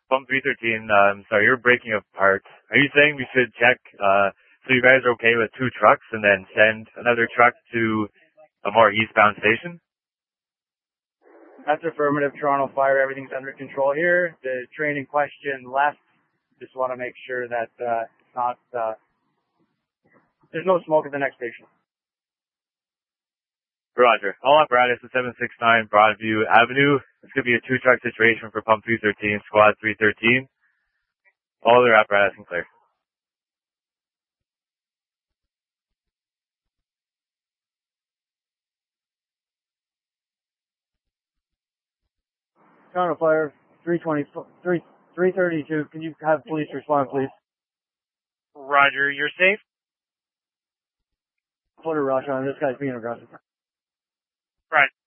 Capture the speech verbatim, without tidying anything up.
Pump three thirteen, um, sorry, you're breaking apart. Are you saying we should check, uh, so you guys are okay with two trucks and then send another truck to a more eastbound station? That's affirmative, Toronto Fire. Everything's under control here. The train in question left. Just want to make sure that uh, it's not, uh, there's no smoke at the next station. Roger. All apparatus at seven sixty-nine Broadview Avenue. This could be a two-truck situation for Pump three thirteen, Squad three thirteen. All their apparatus can clear. Toronto Fire, three twenty, three, three thirty-two. Can you have police respond, please? Roger, you're safe? Put a rush on. This guy's being aggressive. Right.